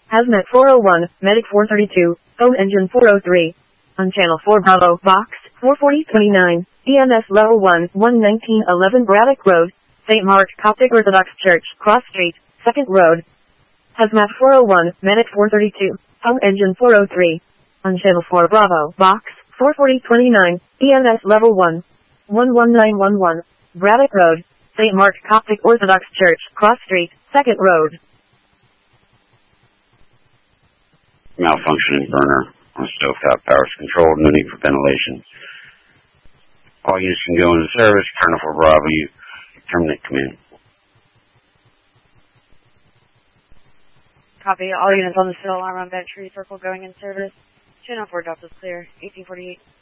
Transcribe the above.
Hazmat 401, Medic 432, Phone Engine 403. On Channel 4 Bravo, Box 44029, EMS Level 1, 11911 Braddock Road, St. Mark Coptic Orthodox Church, Cross Street, 2nd Road. Hazmat 401, Medic 432, Phone Engine 403. On Channel 4 Bravo, Box 44029, EMS Level 1, 11911, Braddock Road, St. Mark Coptic Orthodox Church, Cross Street, 2nd Road. Malfunctioning burner on stovetop. Power's controlled. No need for ventilation. All units can go into service. Channel 4 Bravo, you terminate command. Copy. All units on the civil alarm on Ventry Circle going in service. Channel 4 Delta's clear. 1848.